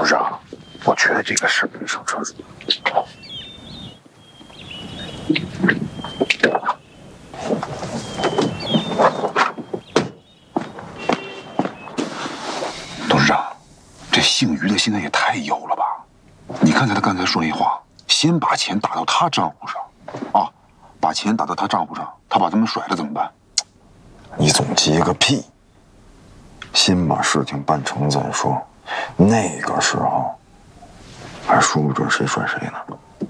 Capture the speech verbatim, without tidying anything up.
事长，我觉得这个事没上车主。董事长，这姓于的现在也太妖了吧！你看看他刚才说那话，先把钱打到他账户上，啊，把钱打到他账户上，他把他们甩了怎么办？ 你总急个屁！先把事情办成再说，那个时候还说不准谁甩谁呢。